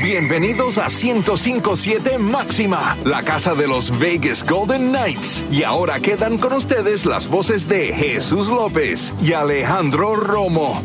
Bienvenidos a 105.7 Máxima, la casa de los Vegas Golden Knights. Y ahora quedan con ustedes las voces de Jesús López y Alejandro Romo.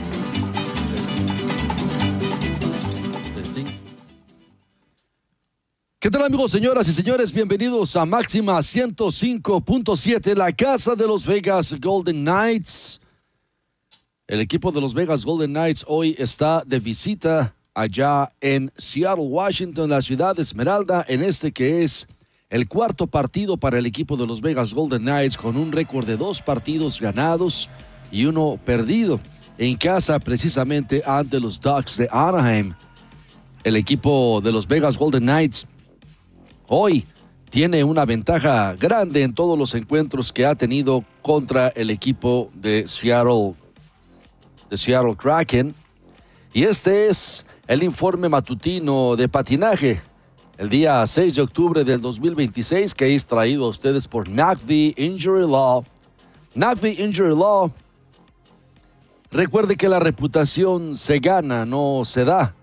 ¿Qué tal, amigos, señoras y señores? Bienvenidos a Máxima 105.7, la casa de los Vegas Golden Knights. El equipo de los Vegas Golden Knights hoy está de visita allá en Seattle, Washington, la ciudad de Esmeralda, en este que es el cuarto partido para el equipo de los Vegas Golden Knights, con un récord de 2 partidos ganados y 1 perdido, en casa precisamente ante los Ducks de Anaheim. El equipo de los Vegas Golden Knights hoy tiene una ventaja grande en todos los encuentros que ha tenido contra el equipo de Seattle Kraken. Y este es el informe matutino de patinaje, el día 6 de octubre del 2026, que es traído a ustedes por Nagby Injury Law. Nagby Injury Law, recuerde que la reputación se gana, no se da.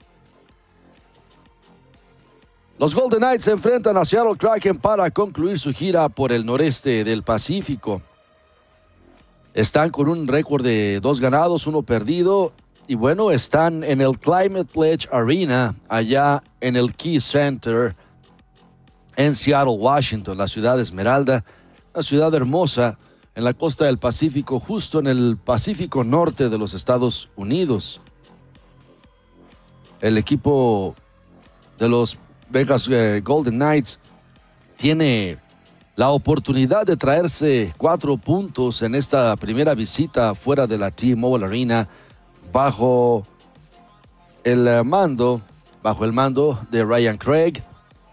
Los Golden Knights se enfrentan a Seattle Kraken para concluir su gira por el noreste del Pacífico. Están con un récord de 2 ganados, 1 perdido. Y bueno, están en el Climate Pledge Arena, allá en el Key Center, en Seattle, Washington, la ciudad de Esmeralda, una ciudad hermosa en la costa del Pacífico, justo en el Pacífico norte de los Estados Unidos. El equipo de los Vegas Golden Knights tiene la oportunidad de traerse 4 puntos en esta primera visita fuera de la T-Mobile Arena bajo el mando de Ryan Craig.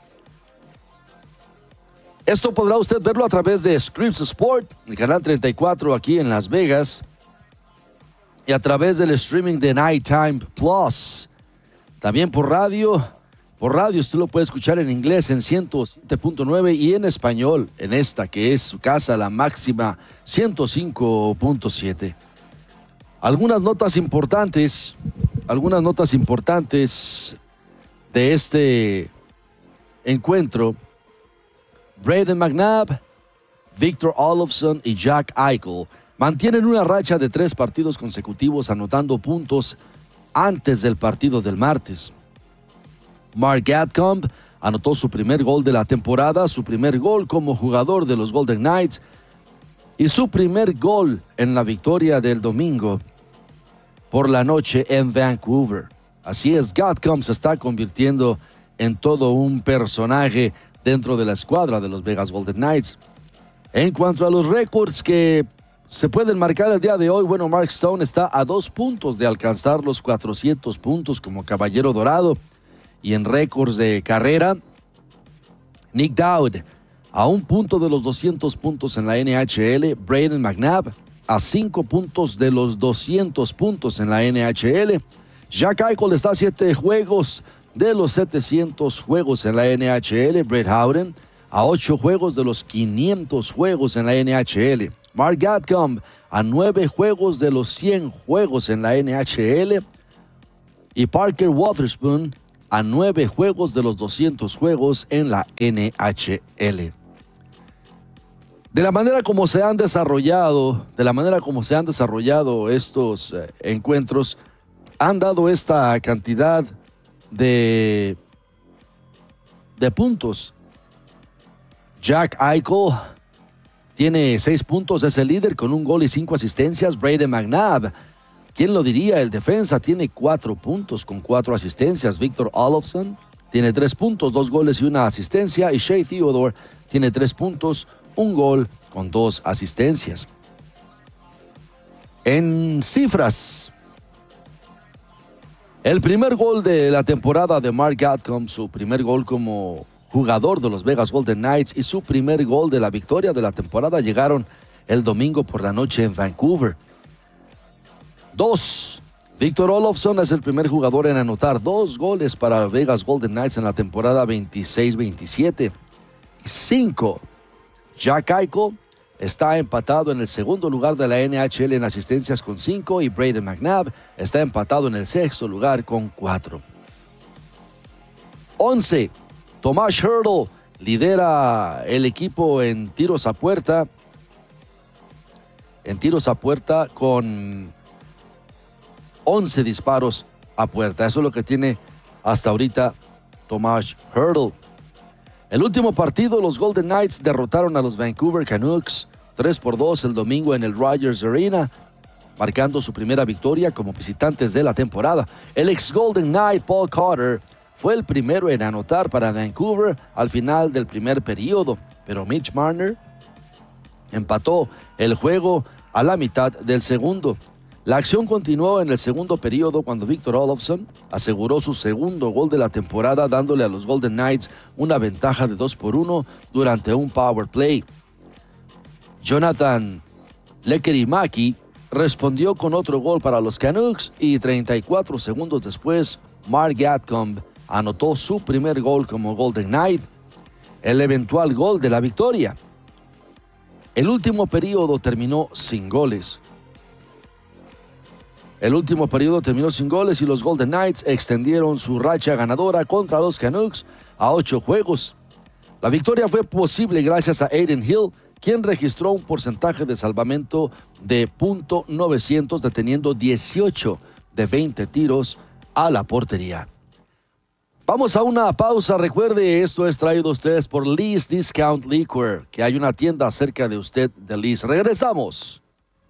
Esto podrá usted verlo a través de Scripps Sport, el canal 34 aquí en Las Vegas, y a través del streaming de Nighttime Plus. También por radio. Por radio usted lo puede escuchar en inglés en 107.9 y en español en esta que es su casa, la Máxima 105.7. Algunas notas importantes de este encuentro. Brayden McNabb, Victor Olofsson y Jack Eichel mantienen una racha de 3 partidos consecutivos anotando puntos antes del partido del martes. Mark Gatcomb anotó su primer gol de la temporada, su primer gol como jugador de los Golden Knights y su primer gol en la victoria del domingo por la noche en Vancouver. Así es, Gatcomb se está convirtiendo en todo un personaje dentro de la escuadra de los Vegas Golden Knights. En cuanto a los récords que se pueden marcar el día de hoy, bueno, Mark Stone está a 2 puntos de alcanzar los 400 puntos como caballero dorado. Y en récords de carrera, Nick Dowd a 1 punto de los 200 puntos en la NHL, Brayden McNabb a 5 puntos de los 200 puntos en la NHL, Jack Eichel está a 7 juegos de los 700 juegos en la NHL, Brett Howden a 8 juegos de los 500 juegos en la NHL, Mark Gatcomb a 9 juegos de los 100 juegos en la NHL y Parker Wotherspoon a 9 juegos de los 200 juegos en la NHL. De la manera como se han desarrollado estos encuentros, han dado esta cantidad de puntos. Jack Eichel tiene 6 puntos, es el líder con 1 gol y 5 asistencias. Brayden McNabb, ¿quién lo diría? El defensa tiene 4 puntos con 4 asistencias. Victor Olofsson tiene 3 puntos, 2 goles y 1 asistencia. Y Shea Theodore tiene 3 puntos, 1 gol con 2 asistencias. En cifras, el primer gol de la temporada de Mark Gatcomb, su primer gol como jugador de los Vegas Golden Knights y su primer gol de la victoria de la temporada llegaron el domingo por la noche en Vancouver. 2. Victor Olofsson es el primer jugador en anotar 2 goles para Vegas Golden Knights en la temporada 26-27. 5. Jack Eichel está empatado en el segundo lugar de la NHL en asistencias con 5 y Brayden McNabb está empatado en el sexto lugar con 4. 11. Tomas Hertl lidera el equipo en tiros a puerta. Con 11 disparos a puerta. Eso es lo que tiene hasta ahorita Tomas Hertl. El último partido, los Golden Knights derrotaron a los Vancouver Canucks 3-2 el domingo en el Rogers Arena, marcando su primera victoria como visitantes de la temporada. El ex Golden Knight Paul Cotter fue el primero en anotar para Vancouver al final del primer periodo, pero Mitch Marner empató el juego a la mitad del segundo. La acción continuó en el segundo periodo cuando Victor Olofsson aseguró su segundo gol de la temporada, dándole a los Golden Knights una ventaja de 2-1 durante un power play. Jonathan Lekkerimäki respondió con otro gol para los Canucks y 34 segundos después, Mark Gatcomb anotó su primer gol como Golden Knight, el eventual gol de la victoria. El último periodo terminó sin goles. y los Golden Knights extendieron su racha ganadora contra los Canucks a 8 juegos. La victoria fue posible gracias a Adin Hill, quien registró un porcentaje de salvamento de .900, deteniendo 18 de 20 tiros a la portería. Vamos a una pausa. Recuerde, esto es traído a ustedes por Lee's Discount Liquor, que hay una tienda cerca de usted de Lee's. Regresamos.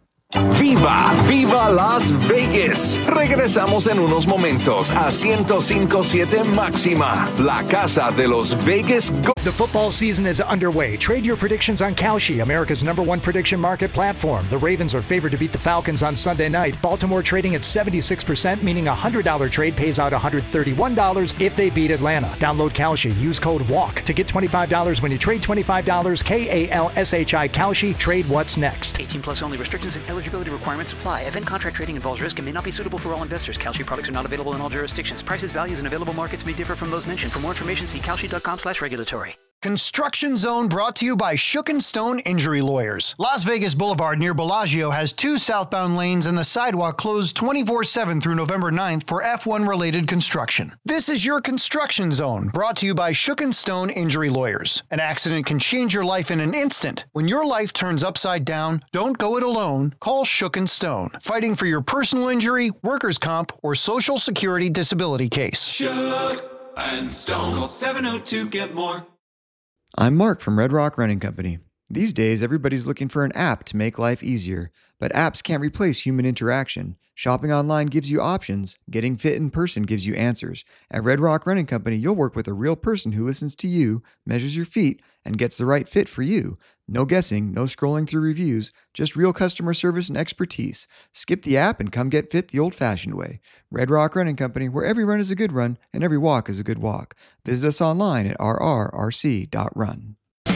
¡Viva! ¡Viva Las Vegas! Regresamos en unos momentos a 105.7 Máxima, la casa de los Vegas Golden. The football season is underway. Trade your predictions on Kalshi, America's #1 prediction market platform. The Ravens are favored to beat the Falcons on Sunday night. Baltimore trading at 76%, meaning a $100 trade pays out $131 if they beat Atlanta. Download Kalshi. Use code WALK to get $25 when you trade $25. KALSHI Kalshi. Trade what's next. 18 plus only. Restrictions and eligibility requirements apply. Event contract trading involves risk and may not be suitable for all investors. Kalshi products are not available in all jurisdictions. Prices, values, and available markets may differ from those mentioned. For more information, see kalshi.com/regulatory. Construction Zone brought to you by Shook and Stone Injury Lawyers. Las Vegas Boulevard near Bellagio has 2 southbound lanes and the sidewalk closed 24/7 through November 9th for F1 related construction. This is your Construction Zone brought to you by Shook and Stone Injury Lawyers. An accident can change your life in an instant. When your life turns upside down, don't go it alone. Call Shook and Stone. Fighting for your personal injury, workers' comp, or Social Security disability case. Shook and Stone. Call 702-GET-MORE. I'm Mark from Red Rock Running Company. These days, everybody's looking for an app to make life easier, but apps can't replace human interaction. Shopping online gives you options. Getting fit in person gives you answers. At Red Rock Running Company, you'll work with a real person who listens to you, measures your feet, and gets the right fit for you. No guessing, no scrolling through reviews, just real customer service and expertise. Skip the app and come get fit the old-fashioned way. Red Rock Running Company, where every run is a good run and every walk is a good walk. Visit us online at rrrc.run.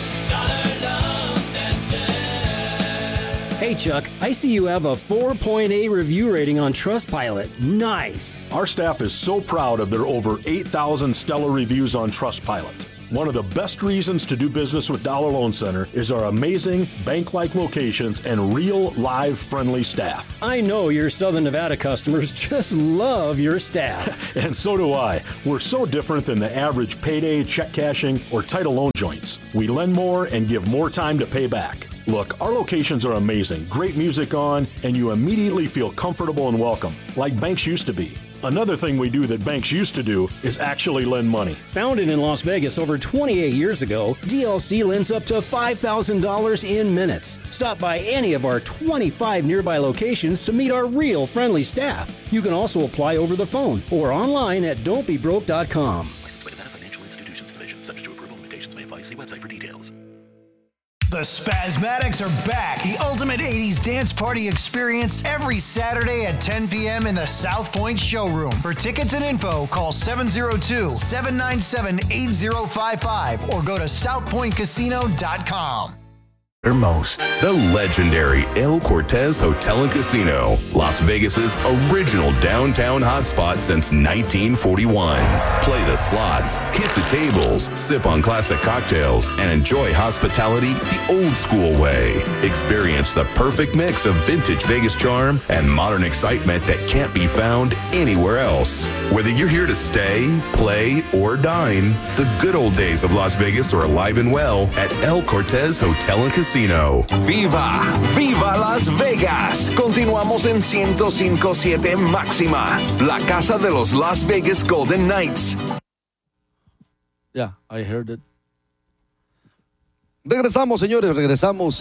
Hey Chuck, I see you have a 4.8 review rating on Trustpilot. Nice. Our staff is so proud of their over 8,000 stellar reviews on Trustpilot. One of the best reasons to do business with Dollar Loan Center is our amazing bank-like locations and real, live, friendly staff. I know your Southern Nevada customers just love your staff. And so do I. We're so different than the average payday, check cashing, or title loan joints. We lend more and give more time to pay back. Look, our locations are amazing, great music on, and you immediately feel comfortable and welcome, like banks used to be. Another thing we do that banks used to do is actually lend money. Founded in Las Vegas over 28 years ago, DLC lends up to $5,000 in minutes. Stop by any of our 25 nearby locations to meet our real friendly staff. You can also apply over the phone or online at don'tbebroke.com. Licensed by Nevada Financial Institutions Division. Subject to approval, limitations may apply. See website for details. The Spasmatics are back. The ultimate 80s dance party experience every Saturday at 10 p.m. in the South Point Showroom. For tickets and info, call 702-797-8055 or go to southpointcasino.com. most. The legendary El Cortez Hotel and Casino, Las Vegas's original downtown hotspot since 1941. Play the slots, hit the tables, sip on classic cocktails, and enjoy hospitality the old school way. Experience the perfect mix of vintage Vegas charm and modern excitement that can't be found anywhere else. Whether you're here to stay, play, or dine, the good old days of Las Vegas are alive and well at El Cortez Hotel and Casino. ¡Viva! ¡Viva Las Vegas! Continuamos en 105.7 Máxima, la casa de los Las Vegas Golden Knights. Yeah, I heard it. Regresamos, señores, regresamos.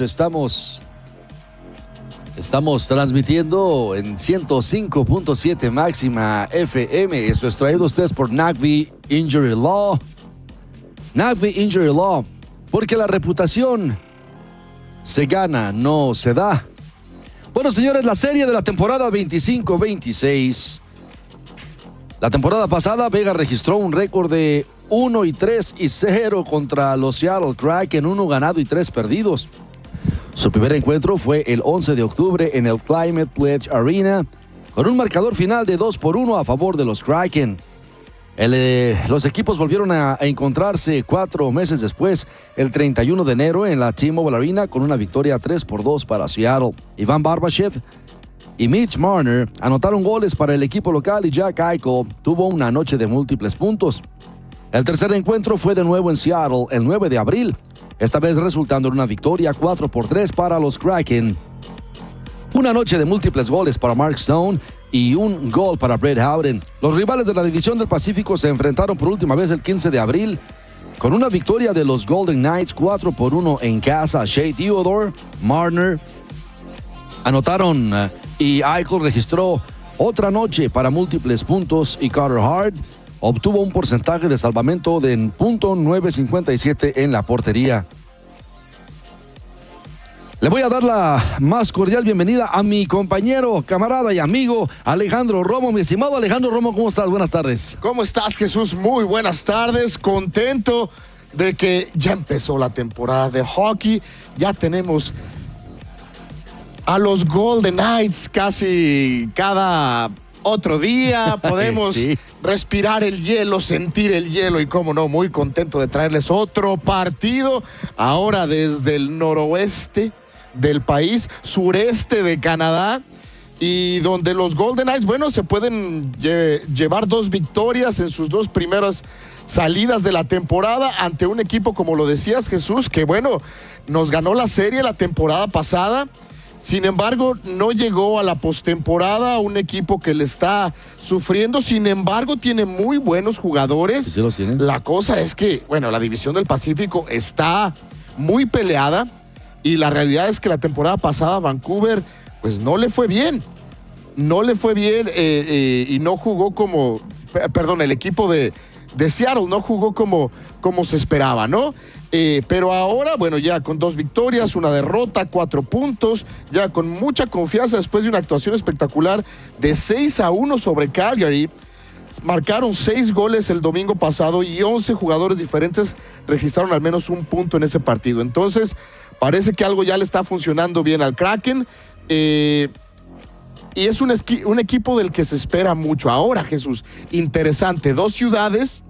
Estamos transmitiendo en 105.7 Máxima FM. Esto es traído a ustedes por Nagby Injury Law. Nagby Injury Law, porque la reputación se gana, no se da. Bueno, señores, la serie de la temporada 25-26. La temporada pasada, Vegas registró un récord de 1-3-0 contra los Seattle Kraken, 1 ganado y 3 perdidos. Su primer encuentro fue el 11 de octubre en el Climate Pledge Arena, con un marcador final de 2-1 a favor de los Kraken. Los equipos volvieron a encontrarse 4 meses después, el 31 de enero, en la T-Mobile Arena, con una victoria 3-2 para Seattle. Iván Barbashev y Mitch Marner anotaron goles para el equipo local y Jack Eichel tuvo una noche de múltiples puntos. El tercer encuentro fue de nuevo en Seattle el 9 de abril, esta vez resultando en una victoria 4-3 para los Kraken. Una noche de múltiples goles para Mark Stone y un gol para Brett Howden. Los rivales de la División del Pacífico se enfrentaron por última vez el 15 de abril con una victoria de los Golden Knights 4-1 en casa. Shea Theodore, Marner anotaron y Eichel registró otra noche para múltiples puntos y Carter Hart obtuvo un porcentaje de salvamento de .957 en la portería. Le voy a dar la más cordial bienvenida a mi compañero, camarada y amigo Alejandro Romo. Mi estimado Alejandro Romo, ¿cómo estás? Buenas tardes. ¿Cómo estás, Jesús? Muy buenas tardes. Contento de que ya empezó la temporada de hockey. Ya tenemos a los Golden Knights casi cada otro día. Podemos sí. Respirar el hielo, sentir el hielo y, cómo no, muy contento de traerles otro partido. Ahora desde el noroeste del país, sureste de Canadá, y donde los Golden Knights, bueno, se pueden llevar 2 victorias en sus 2 primeras salidas de la temporada ante un equipo, como lo decías, Jesús, que bueno, nos ganó la serie la temporada pasada. Sin embargo, no llegó a la postemporada, un equipo que le está sufriendo. Sin embargo, tiene muy buenos jugadores. Sí, los tienen. La cosa es que, bueno, la División del Pacífico está muy peleada. Y la realidad es que la temporada pasada Vancouver, pues no le fue bien. No le fue bien y no jugó como, perdón, el equipo de Seattle no jugó como se esperaba, ¿no? Pero ahora, bueno, ya con 2 victorias, 1 derrota, 4 puntos, ya con mucha confianza después de una actuación espectacular de 6-1 sobre Calgary. Marcaron 6 goles el domingo pasado y 11 jugadores diferentes registraron al menos un punto en ese partido. Entonces, parece que algo ya le está funcionando bien al Kraken. Y es un equipo del que se espera mucho. Ahora, Jesús, interesante, 2 ciudades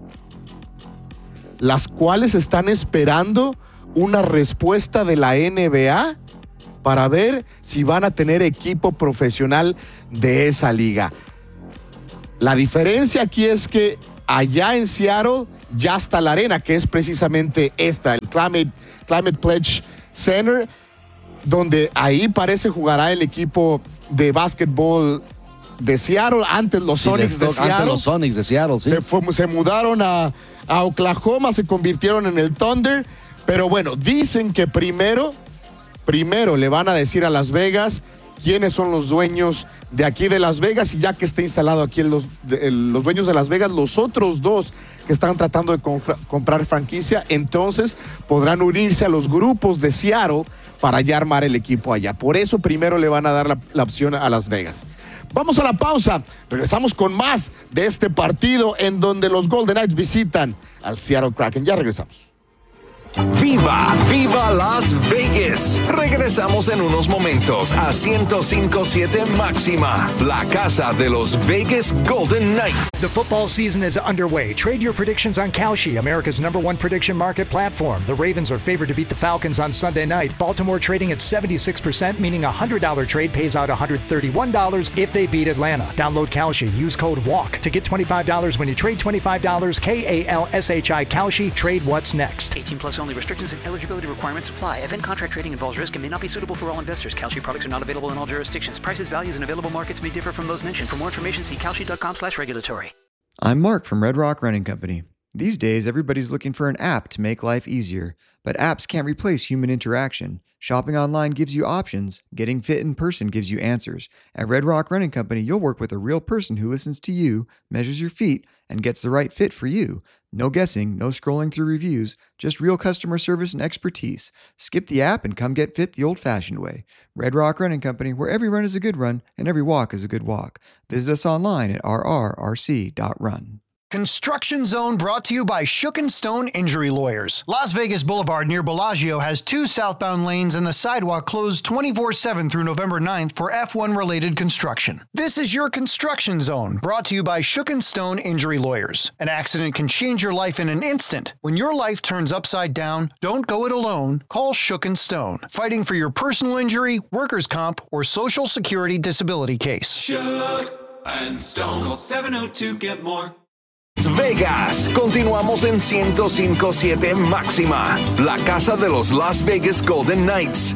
las cuales están esperando una respuesta de la NBA para ver si van a tener equipo profesional de esa liga. La diferencia aquí es que allá en Seattle ya está la arena, que es precisamente esta, el Climate Pledge Center, donde ahí parece jugará el equipo de básquetbol de Seattle, antes los Sonics de Seattle. Antes los Sonics de Seattle, sí. Se mudaron a Oklahoma, se convirtieron en el Thunder, pero bueno, dicen que primero le van a decir a Las Vegas quiénes son los dueños de aquí de Las Vegas, y ya que esté instalado aquí los dueños de Las Vegas, los otros 2 que están tratando de comprar franquicia, entonces podrán unirse a los grupos de Seattle para ya armar el equipo allá. Por eso primero le van a dar la opción a Las Vegas. Vamos a la pausa, regresamos con más de este partido en donde los Golden Knights visitan al Seattle Kraken. Ya regresamos. ¡Viva! ¡Viva Las Vegas! Regresamos en unos momentos a 105.7 Máxima, la casa de los Vegas Golden Knights. The football season is underway. Trade your predictions on Kalshi, America's #1 prediction market platform. The Ravens are favored to beat the Falcons on Sunday night. Baltimore trading at 76%, meaning a $100 trade pays out $131 if they beat Atlanta. Download Kalshi. Use code WALK to get $25 when you trade $25. KALSHI Kalshi. Trade what's next. 18 plus only. Restrictions and eligibility requirements apply. Event contract trading involves risk and may not be suitable for all investors. Kalshi products are not available in all jurisdictions. Prices, values, and available markets may differ from those mentioned. For more information, see kalshi.com/regulatory. I'm Mark from Red Rock Running Company. These days, everybody's looking for an app to make life easier, but apps can't replace human interaction. Shopping online gives you options. Getting fit in person gives you answers. At Red Rock Running Company, you'll work with a real person who listens to you, measures your feet, and gets the right fit for you. No guessing, no scrolling through reviews, just real customer service and expertise. Skip the app and come get fit the old-fashioned way. Red Rock Running Company, where every run is a good run and every walk is a good walk. Visit us online at rrrc.run. Construction Zone brought to you by Shook & Stone Injury Lawyers. Las Vegas Boulevard near Bellagio has 2 southbound lanes and the sidewalk closed 24/7 through November 9th for F1-related construction. This is your Construction Zone brought to you by Shook & Stone Injury Lawyers. An accident can change your life in an instant. When your life turns upside down, don't go it alone. Call Shook & Stone. Fighting for your personal injury, workers' comp, or Social Security disability case. Shook and Stone. Call 702-GET-MORE. Las Vegas. Continuamos en 105.7 Máxima, la casa de los Las Vegas Golden Knights.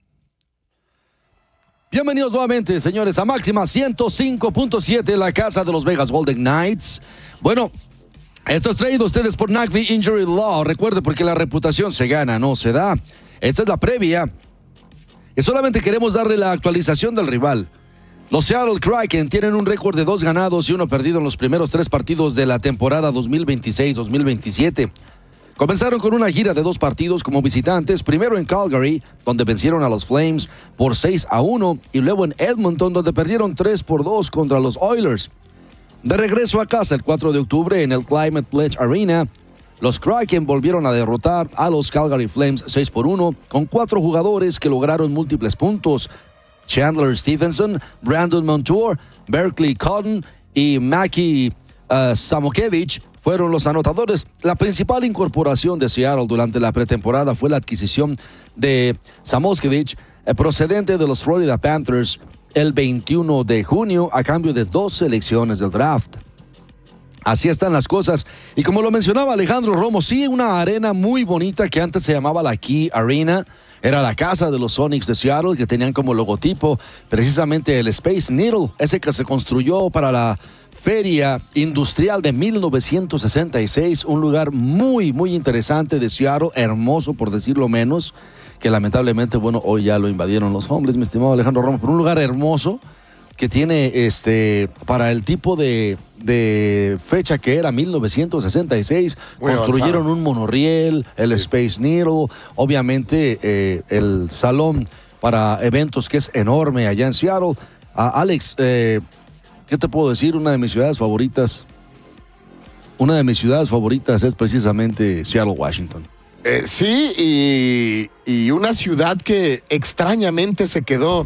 Bienvenidos nuevamente, señores, a Máxima 105.7, la casa de los Vegas Golden Knights. Bueno, esto es traído a ustedes por Nagby Injury Law. Recuerde, porque la reputación se gana, no se da. Esta es la previa. Y solamente queremos darle la actualización del rival. Los Seattle Kraken tienen un récord de 2 ganados y 1 perdido en los primeros 3 partidos de la temporada 2026-2027. Comenzaron con una gira de 2 partidos como visitantes, primero en Calgary, donde vencieron a los Flames por 6-1, y luego en Edmonton, donde perdieron 3-2 contra los Oilers. De regreso a casa el 4 de octubre en el Climate Pledge Arena, los Kraken volvieron a derrotar a los Calgary Flames 6-1, con 4 jugadores que lograron múltiples puntos. Chandler Stephenson, Brandon Montour, Berkeley Cotton y Maki Samokiewicz fueron los anotadores. La principal incorporación de Seattle durante la pretemporada fue la adquisición de Samokiewicz, procedente de los Florida Panthers, el 21 de junio a cambio de 2 selecciones del draft. Así están las cosas. Y como lo mencionaba Alejandro Romo, sí, una arena muy bonita que antes se llamaba la Key Arena. Era la casa de los Sonics de Seattle, que tenían como logotipo precisamente el Space Needle, ese que se construyó para la Feria Industrial de 1966, un lugar muy, muy interesante de Seattle, hermoso por decirlo menos, que lamentablemente, bueno, hoy ya lo invadieron los hombres, mi estimado Alejandro Romo, pero un lugar hermoso que tiene para el tipo de fecha que era 1966, muy construyeron avanzado. Un monorriel, el Space Needle, obviamente el salón para eventos que es enorme allá en Seattle. Alex, ¿qué te puedo decir? Una de mis ciudades favoritas es precisamente Seattle, Washington. Sí, y una ciudad que extrañamente se quedó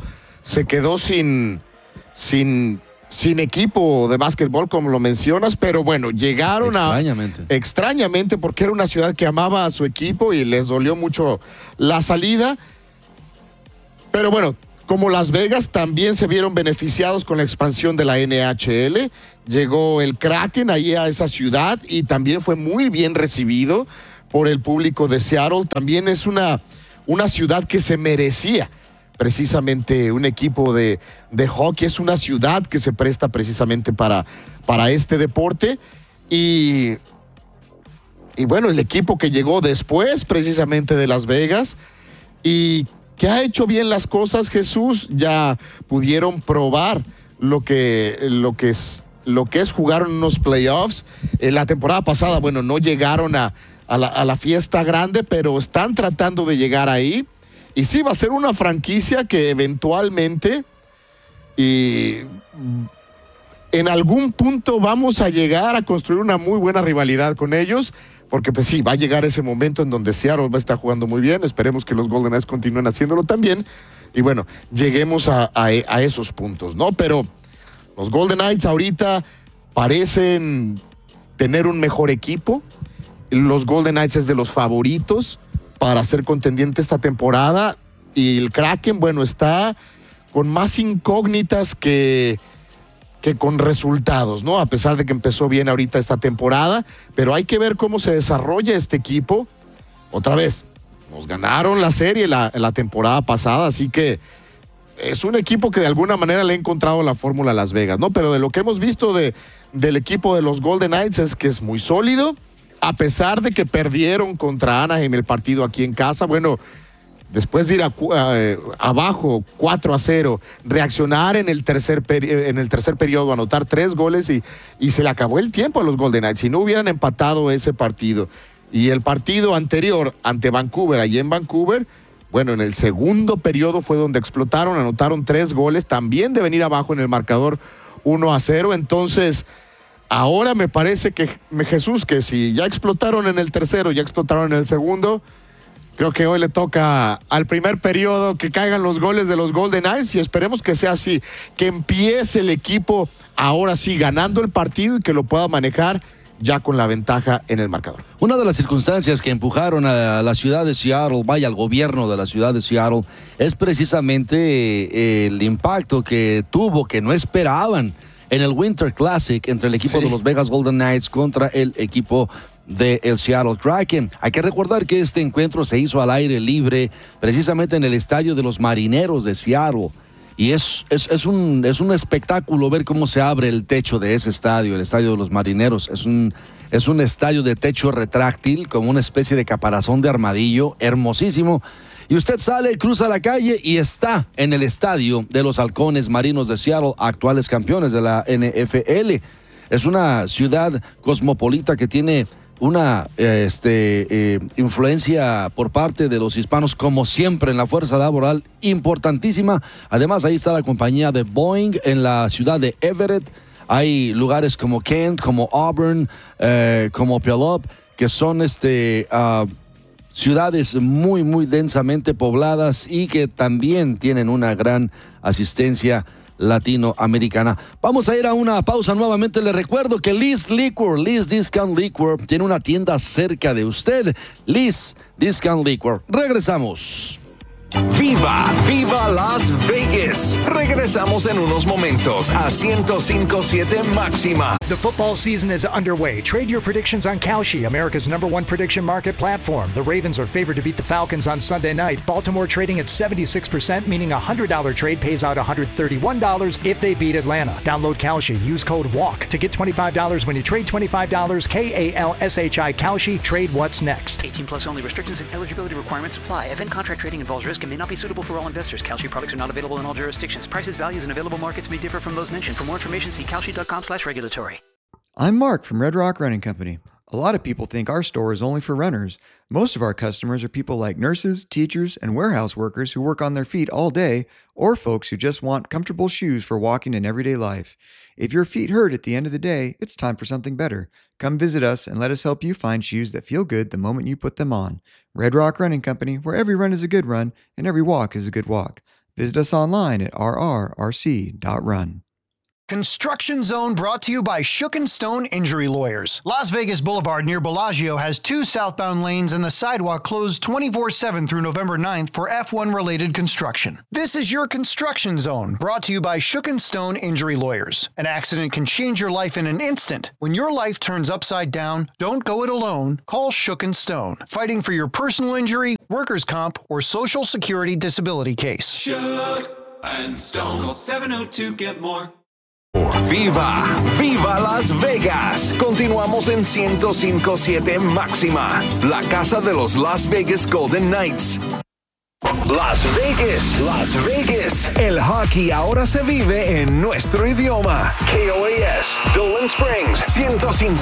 sin equipo de básquetbol, como lo mencionas, pero bueno, llegaron extrañamente, porque era una ciudad que amaba a su equipo y les dolió mucho la salida. Pero bueno, como Las Vegas, también se vieron beneficiados con la expansión de la NHL. Llegó el Kraken ahí a esa ciudad y también fue muy bien recibido por el público de Seattle. También es una ciudad que se merecía precisamente un equipo de hockey. Es una ciudad que se presta precisamente para este deporte. Y bueno, el equipo que llegó después precisamente de Las Vegas y que ha hecho bien las cosas, Jesús, ya pudieron probar lo que es jugar en unos playoffs. En la temporada pasada, bueno, no llegaron a la fiesta grande, pero están tratando de llegar ahí. Y sí, va a ser una franquicia que eventualmente en algún punto vamos a llegar a construir una muy buena rivalidad con ellos, porque pues sí, va a llegar ese momento en donde Seattle va a estar jugando muy bien. Esperemos que los Golden Knights continúen haciéndolo también. Y bueno, lleguemos a esos puntos, ¿no? Pero los Golden Knights ahorita parecen tener un mejor equipo. Los Golden Knights es de los favoritos para ser contendiente esta temporada. Y el Kraken, bueno, está con más incógnitas que con resultados, ¿no? A pesar de que empezó bien ahorita esta temporada, pero hay que ver cómo se desarrolla este equipo. Otra vez, nos ganaron la serie la temporada pasada, así que es un equipo que de alguna manera le ha encontrado la fórmula a Las Vegas, ¿no? Pero de lo que hemos visto del equipo de los Golden Knights es que es muy sólido, a pesar de que perdieron contra Anaheim el partido aquí en casa. Bueno, después de ir abajo 4-0, reaccionar en el tercer periodo, anotar 3 goles y se le acabó el tiempo a los Golden Knights. Si no hubieran empatado ese partido y el partido anterior ante Vancouver, allí en Vancouver, bueno, en el segundo periodo fue donde explotaron, anotaron 3 goles, también de venir abajo en el marcador 1-0. Entonces, ahora me parece que Jesús, que si ya explotaron en el tercero, ya explotaron en el segundo, creo que hoy le toca al primer periodo que caigan los goles de los Golden Knights y esperemos que sea así, que empiece el equipo ahora sí ganando el partido y que lo pueda manejar ya con la ventaja en el marcador. Una de las circunstancias que empujaron a la ciudad de Seattle, al gobierno de la ciudad de Seattle, es precisamente el impacto que tuvo, que no esperaban en el Winter Classic entre el equipo de los Vegas Golden Knights contra el equipo del Seattle Kraken. Hay que recordar que este encuentro se hizo al aire libre, precisamente en el estadio de los Marineros de Seattle. Y es un espectáculo ver cómo se abre el techo de ese estadio, el estadio de los Marineros. Es un estadio de techo retráctil, como una especie de caparazón de armadillo, hermosísimo. Y usted sale, cruza la calle y está en el estadio de los Halcones Marinos de Seattle, actuales campeones de la NFL. Es una ciudad cosmopolita que tiene una influencia por parte de los hispanos, como siempre, en la fuerza laboral importantísima. Además, ahí está la compañía de Boeing en la ciudad de Everett. Hay lugares como Kent, como Auburn, como Puyallup, que son ciudades muy, muy densamente pobladas y que también tienen una gran asistencia latinoamericana. Vamos a ir a una pausa nuevamente. Les recuerdo que Liz Discount Liquor tiene una tienda cerca de usted. Liz Discount Liquor. Regresamos. ¡Viva! ¡Viva Las Vegas! Regresamos en unos momentos a 105.7 Máxima. The football season is underway. Trade your predictions on Kalshi, America's #1 prediction market platform. The Ravens are favored to beat the Falcons on Sunday night. Baltimore trading at 76%, meaning a $100 trade pays out $131 if they beat Atlanta. Download Kalshi. Use code WALK to get $25 when you trade $25. KALSHI Kalshi. Trade what's next. 18 plus only. Restrictions and eligibility requirements apply. Event contract trading involves risk and may not be suitable for all investors. Kalshi products are not available in all jurisdictions. Prices, values, and available markets may differ from those mentioned. For more information, see kalshi.com/regulatory. I'm Mark from Red Rock Running Company. A lot of people think our store is only for runners. Most of our customers are people like nurses, teachers, and warehouse workers who work on their feet all day, or folks who just want comfortable shoes for walking in everyday life. If your feet hurt at the end of the day, it's time for something better. Come visit us and let us help you find shoes that feel good the moment you put them on. Red Rock Running Company, where every run is a good run and every walk is a good walk. Visit us online at rrrc.run. Construction Zone brought to you by Shook & Stone Injury Lawyers. Las Vegas Boulevard near Bellagio has 2 southbound lanes and the sidewalk closed 24/7 through November 9th for F1-related construction. This is your Construction Zone, brought to you by Shook & Stone Injury Lawyers. An accident can change your life in an instant. When your life turns upside down, don't go it alone. Call Shook & Stone. Fighting for your personal injury, workers' comp, or Social Security disability case. Shook and Stone. Call 702-GET-MORE. ¡Viva! ¡Viva Las Vegas! Continuamos en 105.7 Máxima, la casa de los Las Vegas Golden Knights. Las Vegas, Las Vegas. El hockey ahora se vive en nuestro idioma. KOAS, Dolan Springs,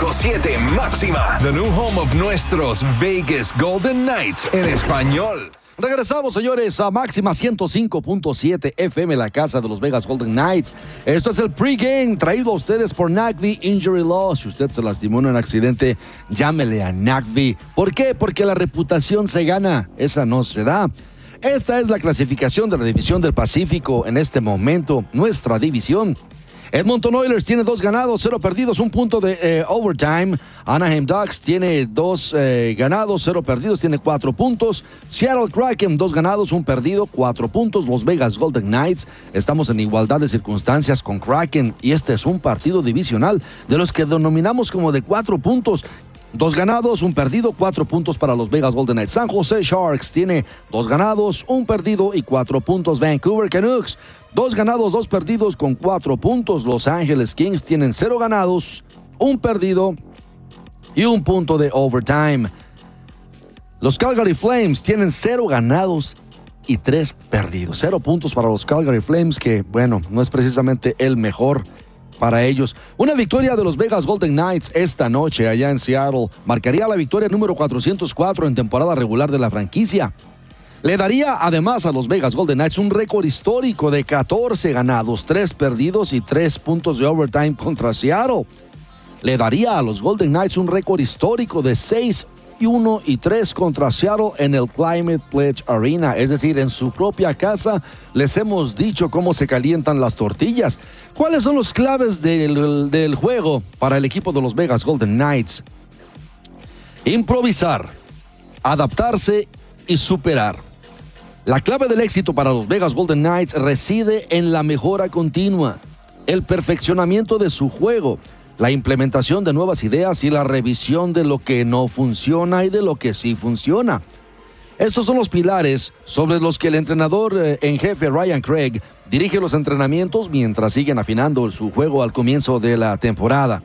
105.7 Máxima. The new home of nuestros Vegas Golden Knights en español. Regresamos, señores, a máxima 105.7 FM, la casa de los Vegas Golden Knights. Esto es el pregame traído a ustedes por Nagby Injury Law. Si usted se lastimó en un accidente, llámele a Nagby. ¿Por qué? Porque la reputación se gana, esa no se da. Esta es la clasificación de la División del Pacífico en este momento, nuestra división. Edmonton Oilers tiene 2 ganados, 0 perdidos, 1 punto de overtime. Anaheim Ducks tiene 2 ganados, 0 perdidos, tiene 4 puntos. Seattle Kraken, 2 ganados, 1 perdido, 4 puntos. Los Vegas Golden Knights, estamos en igualdad de circunstancias con Kraken y este es un partido divisional de los que denominamos como de 4 puntos. 2 ganados, 1 perdido, 4 puntos para los Vegas Golden Knights. San Jose Sharks tiene 2 ganados, 1 perdido y 4 puntos. Vancouver Canucks, 2 ganados, 2 perdidos con 4 puntos. Los Angeles Kings tienen 0 ganados, 1 perdido y 1 punto de overtime. Los Calgary Flames tienen 0 ganados y 3 perdidos. 0 puntos para los Calgary Flames, que bueno, no es precisamente el mejor para ellos. Una victoria de los Vegas Golden Knights esta noche allá en Seattle marcaría la victoria número 404 en temporada regular de la franquicia. Le daría además a los Vegas Golden Knights un récord histórico de 14 ganados, 3 perdidos y 3 puntos de overtime contra Seattle. Le daría a los Golden Knights un récord histórico de 6-1 y 3 contra Seattle en el Climate Pledge Arena, es decir, en su propia casa. Les hemos dicho cómo se calientan las tortillas. ¿Cuáles son los claves del juego para el equipo de los Vegas Golden Knights? Improvisar, adaptarse y superar. La clave del éxito para los Vegas Golden Knights reside en la mejora continua, el perfeccionamiento de su juego, la implementación de nuevas ideas y la revisión de lo que no funciona y de lo que sí funciona. Estos son los pilares sobre los que el entrenador en jefe Ryan Craig dirige los entrenamientos mientras siguen afinando su juego al comienzo de la temporada.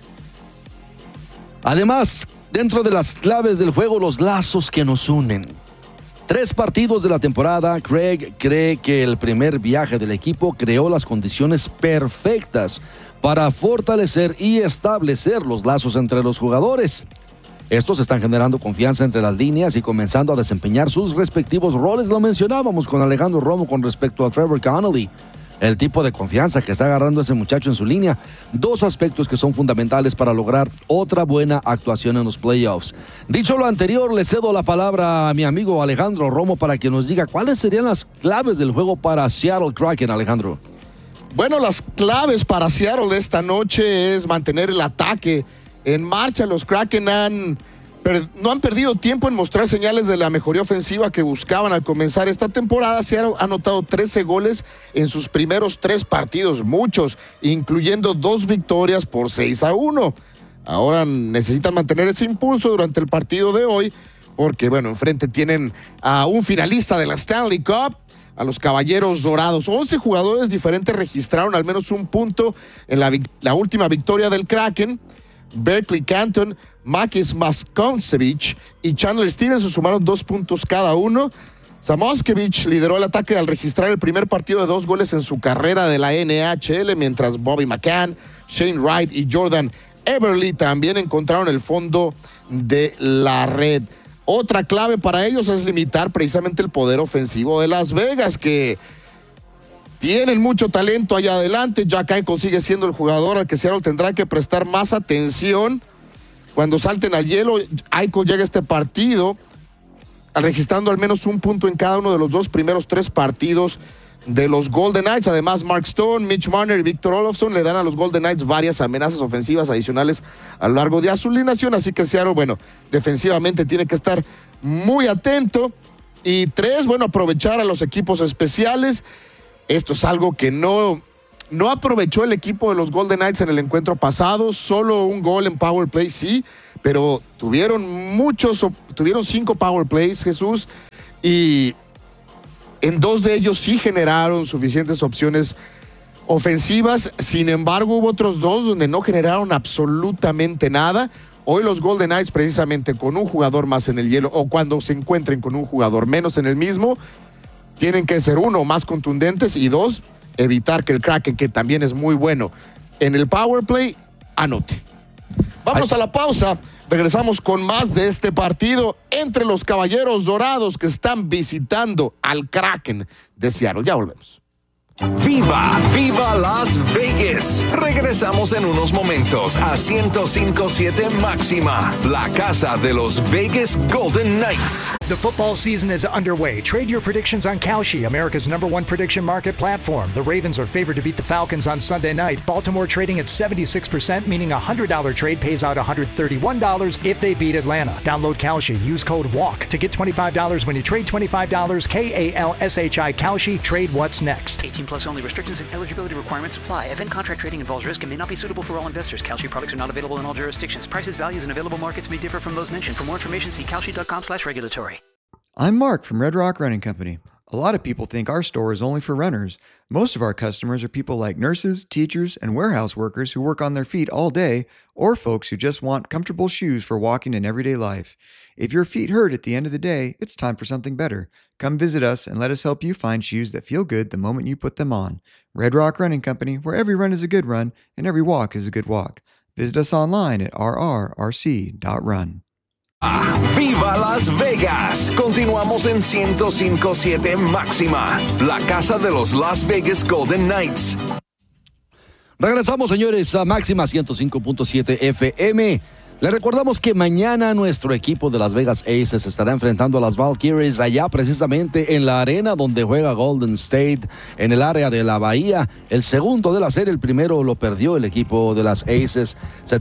Además, dentro de las claves del juego, los lazos que nos unen. 3 partidos de la temporada, Craig cree que el primer viaje del equipo creó las condiciones perfectas para fortalecer y establecer los lazos entre los jugadores. Estos están generando confianza entre las líneas y comenzando a desempeñar sus respectivos roles. Lo mencionábamos con Alejandro Romo con respecto a Trevor Connolly. El tipo de confianza que está agarrando ese muchacho en su línea. 2 aspectos que son fundamentales para lograr otra buena actuación en los playoffs. Dicho lo anterior, le cedo la palabra a mi amigo Alejandro Romo para que nos diga cuáles serían las claves del juego para Seattle Kraken, Alejandro. Bueno, las claves para Seattle de esta noche es mantener el ataque en marcha. Los Kraken no han perdido tiempo en mostrar señales de la mejoría ofensiva que buscaban al comenzar esta temporada. Seattle ha anotado 13 goles en sus primeros 3 partidos, muchos, incluyendo 2 victorias por 6-1. Ahora necesitan mantener ese impulso durante el partido de hoy, porque bueno, enfrente tienen a un finalista de la Stanley Cup, a los Caballeros Dorados. 11 jugadores diferentes registraron al menos un punto en la última victoria del Kraken. Berkeley Canton, Makis Maskonsevich y Chandler Stevenson sumaron 2 puntos cada uno. Samoskevich lideró el ataque al registrar el primer partido de 2 goles en su carrera de la NHL, mientras Bobby McCann, Shane Wright y Jordan Eberle también encontraron el fondo de la red. Otra clave para ellos es limitar precisamente el poder ofensivo de Las Vegas, que tienen mucho talento allá adelante. Jack Eichel sigue siendo el jugador al que Seattle tendrá que prestar más atención. Cuando salten al hielo, Eichel llega a este partido registrando al menos un punto en cada uno de los 2 primeros 3 partidos de los Golden Knights. Además, Mark Stone, Mitch Marner y Victor Olofsson le dan a los Golden Knights varias amenazas ofensivas adicionales a lo largo de su alineación. Así que Seattle, bueno, defensivamente tiene que estar muy atento. Y 3, bueno, aprovechar a los equipos especiales. Esto es algo que no aprovechó el equipo de los Golden Knights en el encuentro pasado. Solo un gol en power play, sí, pero tuvieron 5 power plays, Jesús, y en 2 de ellos sí generaron suficientes opciones ofensivas. Sin embargo, hubo otros 2 donde no generaron absolutamente nada. Hoy los Golden Knights, precisamente con un jugador más en el hielo, o cuando se encuentren con un jugador menos en el mismo, tienen que ser 1, más contundentes, y 2, evitar que el Kraken, que también es muy bueno en el power play, anote. Vamos a la pausa. Regresamos con más de este partido entre los Caballeros Dorados que están visitando al Kraken de Seattle. Ya volvemos. ¡Viva! ¡Viva Las Vegas! Regresamos en unos momentos a 105.7 Máxima, la casa de los Vegas Golden Knights. The football season is underway. Trade your predictions on Kalshi, America's #1 prediction market platform. The Ravens are favored to beat the Falcons on Sunday night. Baltimore trading at 76%, meaning a $100 trade pays out $131 if they beat Atlanta. Download Kalshi. Use code WALK to get $25 when you trade $25. KALSHI Kalshi. Trade what's next. 18 plus only. Restrictions and eligibility requirements apply. Event contract trading involves risk and may not be suitable for all investors. Kalshi products are not available in all jurisdictions. Prices, values, and available markets may differ from those mentioned. For more information, see kalshi.com/regulatory. I'm Mark from Red Rock Running Company. A lot of people think our store is only for runners. Most of our customers are people like nurses, teachers, and warehouse workers who work on their feet all day, or folks who just want comfortable shoes for walking in everyday life. If your feet hurt at the end of the day, it's time for something better. Come visit us and let us help you find shoes that feel good the moment you put them on. Red Rock Running Company, where every run is a good run and every walk is a good walk. Visit us online at rrrc.run. ¡Viva Las Vegas! Continuamos en 105.7 Máxima, la casa de los Las Vegas Golden Knights. Regresamos, señores, a Máxima 105.7 FM. Les recordamos que mañana nuestro equipo de Las Vegas Aces estará enfrentando a las Valkyries allá precisamente en la arena donde juega Golden State, en el área de la Bahía. El segundo de la serie, el primero lo perdió el equipo de las Aces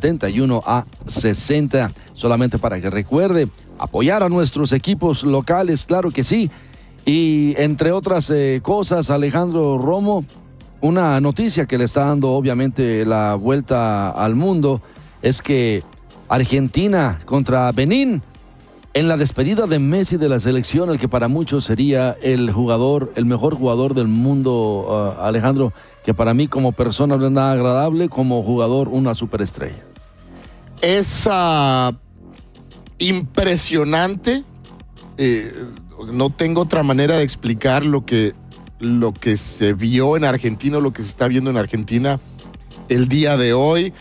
71-60. Solamente para que recuerde, apoyar a nuestros equipos locales, claro que sí. Y entre otras cosas, Alejandro Romo, una noticia que le está dando obviamente la vuelta al mundo es que Argentina contra Benín, en la despedida de Messi de la selección, el que para muchos sería el mejor jugador del mundo, Alejandro, que para mí como persona no es nada agradable, como jugador una superestrella. Es impresionante, no tengo otra manera de explicar lo que se vio en Argentina, lo que se está viendo en Argentina el día de hoy.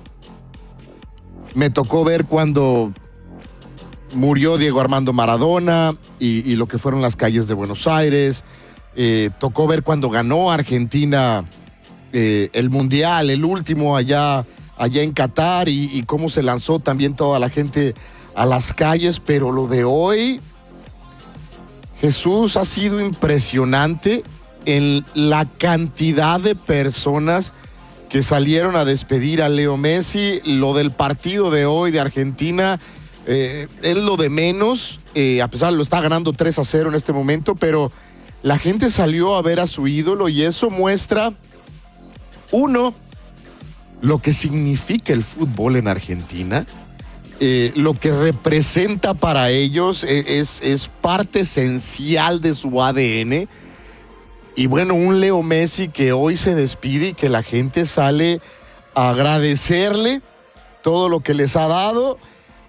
Me tocó ver cuando murió Diego Armando Maradona y lo que fueron las calles de Buenos Aires. Tocó ver cuando ganó Argentina el Mundial, el último allá en Qatar y cómo se lanzó también toda la gente a las calles. Pero lo de hoy, Jesús, ha sido impresionante en la cantidad de personas que salieron a despedir a Leo Messi. Lo del partido de hoy de Argentina es lo de menos, a pesar de lo está ganando 3-0 en este momento, pero la gente salió a ver a su ídolo y eso muestra, uno, lo que significa el fútbol en Argentina, lo que representa para ellos, es parte esencial de su ADN. Y bueno, un Leo Messi que hoy se despide y que la gente sale a agradecerle todo lo que les ha dado.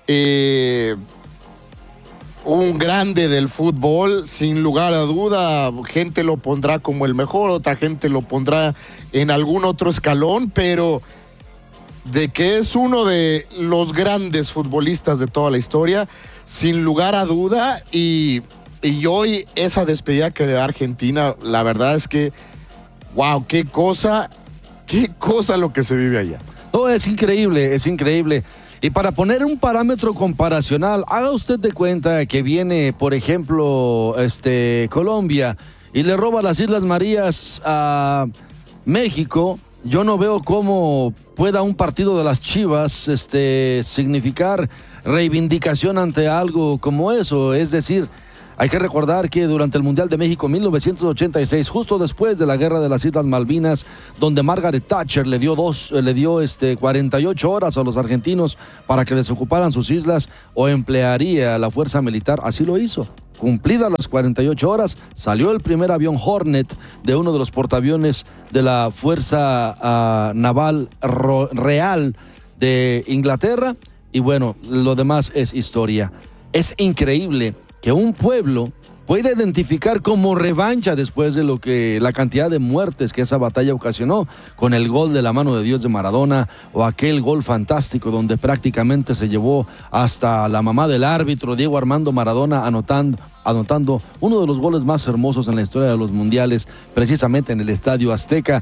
Un grande del fútbol, sin lugar a duda. Gente lo pondrá como el mejor, otra gente lo pondrá en algún otro escalón, pero de que es uno de los grandes futbolistas de toda la historia, sin lugar a duda. Y hoy esa despedida que le da Argentina, la verdad es que, wow, qué cosa lo que se vive allá. No, es increíble, es increíble. Y para poner un parámetro comparacional, haga usted de cuenta que viene, por ejemplo, Colombia y le roba las Islas Marías a México. Yo no veo cómo pueda un partido de las Chivas significar reivindicación ante algo como eso. Es decir, hay que recordar que durante el Mundial de México 1986, justo después de la Guerra de las Islas Malvinas, donde Margaret Thatcher le dio 48 horas a los argentinos para que desocuparan sus islas o emplearía la fuerza militar, así lo hizo. Cumplidas las 48 horas, salió el primer avión Hornet de uno de los portaaviones de la Fuerza Naval Real de Inglaterra y bueno, lo demás es historia. Es increíble que un pueblo puede identificar como revancha después de lo que la cantidad de muertes que esa batalla ocasionó con el gol de la mano de Dios de Maradona o aquel gol fantástico donde prácticamente se llevó hasta la mamá del árbitro Diego Armando Maradona anotando uno de los goles más hermosos en la historia de los mundiales, precisamente en el Estadio Azteca.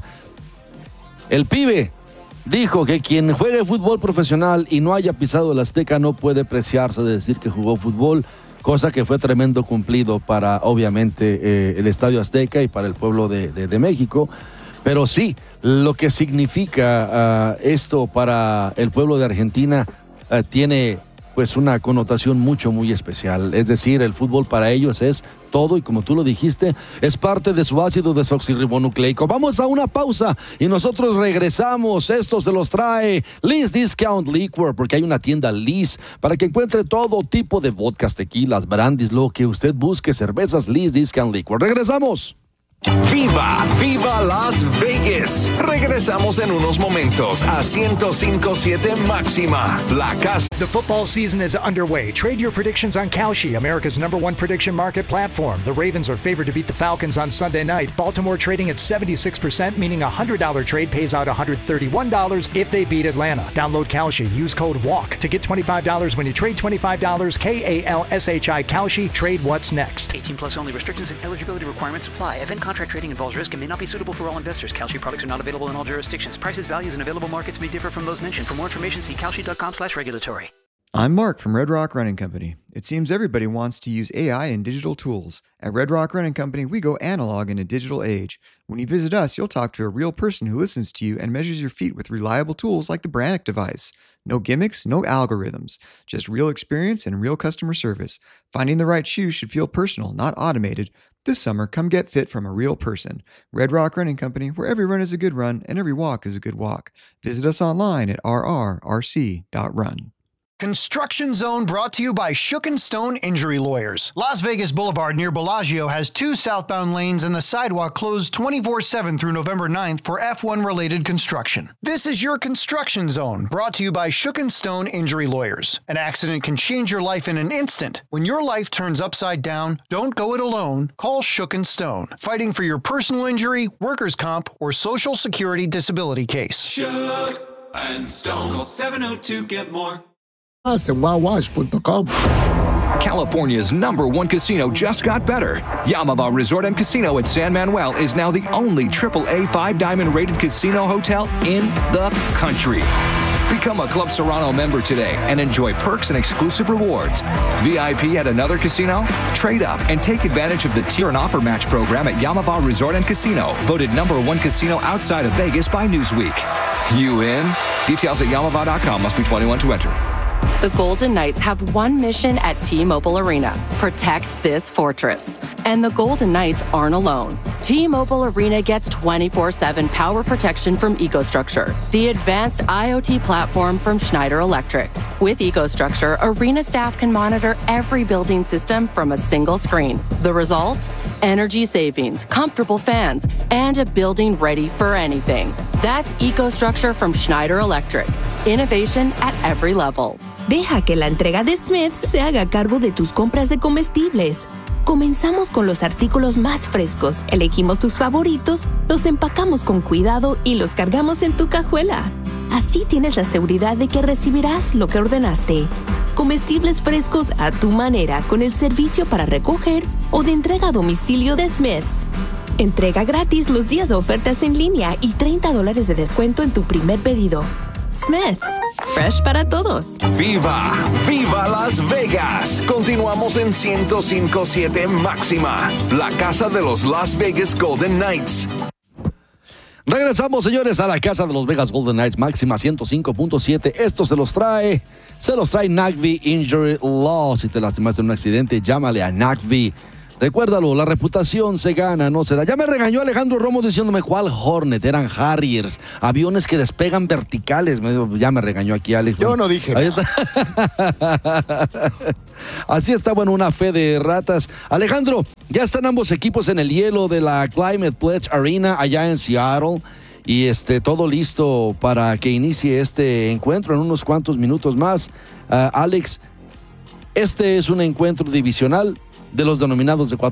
El pibe dijo que quien juegue fútbol profesional y no haya pisado el Azteca no puede preciarse de decir que jugó fútbol, cosa que fue tremendo cumplido para, obviamente, el Estadio Azteca y para el pueblo de México. Pero sí, lo que significa esto para el pueblo de Argentina tiene pues una connotación muy especial. Es decir, el fútbol para ellos es todo y, como tú lo dijiste, es parte de su ácido desoxirribonucleico. Vamos a una pausa y nosotros regresamos. Esto se los trae Liz Discount Liquor, porque hay una tienda Liz para que encuentre todo tipo de vodkas, tequilas, brandis, lo que usted busque, cervezas. Liz Discount Liquor. Regresamos. ¡Viva! ¡Viva Las Vegas! Regresamos en unos momentos a 105.7 Máxima, la casa. The football season is underway. Trade your predictions on Kalshi, America's #1 prediction market platform. The Ravens are favored to beat the Falcons on Sunday night. Baltimore trading at 76%, meaning a $100 trade pays out $131 if they beat Atlanta. Download Kalshi. Use code WALK to get $25 when you trade $25. KALSHI Kalshi. Trade what's next. 18 plus only. Restrictions and eligibility requirements apply. Event contract trading involves risk and may not be suitable for all investors. Kalshi products are not available in all jurisdictions. Prices, values, and available markets may differ from those mentioned. For more information, see kalshi.com/regulatory. I'm Mark from Red Rock Running Company. It seems everybody wants to use AI and digital tools. At Red Rock Running Company, we go analog in a digital age. When you visit us, you'll talk to a real person who listens to you and measures your feet with reliable tools like the Brannock device. No gimmicks, no algorithms, just real experience and real customer service. Finding the right shoe should feel personal, not automated. This summer, come get fit from a real person. Red Rock Running Company, where every run is a good run and every walk is a good walk. Visit us online at rrrc.run. Construction Zone brought to you by Shook & Stone Injury Lawyers. Las Vegas Boulevard near Bellagio has 2 southbound lanes and the sidewalk closed 24/7 through November 9th for F1-related construction. This is your Construction Zone, brought to you by Shook & Stone Injury Lawyers. An accident can change your life in an instant. When your life turns upside down, don't go it alone. Call Shook & Stone, fighting for your personal injury, workers' comp, or Social Security disability case. Shook and Stone. Call 702-GET-MORE. En wowwash.com. California's #1 casino just got better. Yamava Resort and Casino at San Manuel is now the only AAA 5-diamond rated casino hotel in the country. Become a Club Serrano member today and enjoy perks and exclusive rewards. VIP at another casino? Trade up and take advantage of the tier and offer match program at Yamava Resort and Casino, voted #1 casino outside of Vegas by Newsweek. You in? Details at yamava.com. Must be 21 to enter. The Golden Knights have one mission at T-Mobile Arena: protect this fortress. And the Golden Knights aren't alone. T-Mobile Arena gets 24/7 power protection from EcoStruxure, the advanced IoT platform from Schneider Electric. With EcoStruxure, Arena staff can monitor every building system from a single screen. The result? Energy savings, comfortable fans, and a building ready for anything. That's EcoStruxure from Schneider Electric. Innovation at every level. Deja que la entrega de Smith's se haga cargo de tus compras de comestibles. Comenzamos con los artículos más frescos, elegimos tus favoritos, los empacamos con cuidado y los cargamos en tu cajuela. Así tienes la seguridad de que recibirás lo que ordenaste. Comestibles frescos a tu manera con el servicio para recoger o de entrega a domicilio de Smith's. Entrega gratis los días de ofertas en línea y $30 de descuento en tu primer pedido. Smith's, fresh para todos. ¡Viva! ¡Viva Las Vegas! Continuamos en 105.7 Máxima, la casa de los Las Vegas Golden Knights. Regresamos, señores, a la casa de los Vegas Golden Knights, Máxima 105.7. Esto se los trae Nagvi Injury Law. Si te lastimaste en un accidente, llámale a Nagvi. Recuérdalo, la reputación se gana, no se da. Ya me regañó Alejandro Romo diciéndome cuál Hornet, eran Harriers, aviones que despegan verticales. Ya me regañó aquí Alex. Yo no dije ahí nada. Está. Así está, bueno, una fe de ratas. Alejandro, ya están ambos equipos en el hielo de la Climate Pledge Arena allá en Seattle. Y todo listo para que inicie este encuentro en unos cuantos minutos más. Alex, este es un encuentro divisional de los denominados de 4